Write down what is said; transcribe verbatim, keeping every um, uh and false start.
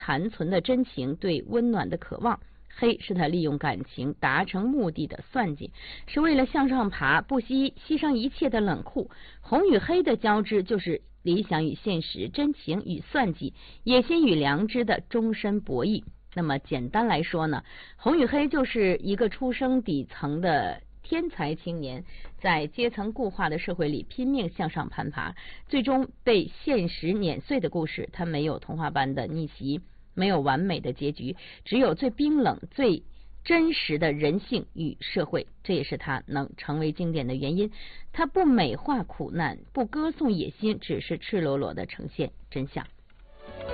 残存的真情，对温暖的渴望。黑是他利用感情达成目的的算计，是为了向上爬，不惜牺牲一切的冷酷。红与黑的交织，就是理想与现实，真情与算计，野心与良知的终身博弈。那么简单来说呢，红与黑就是一个出生底层的天才青年，在阶层固化的社会里拼命向上攀爬，最终被现实碾碎的故事。他没有童话般的逆袭，没有完美的结局，只有最冰冷、最真实的人性与社会。这也是他能成为经典的原因。他不美化苦难，不歌颂野心，只是赤裸裸的呈现真相。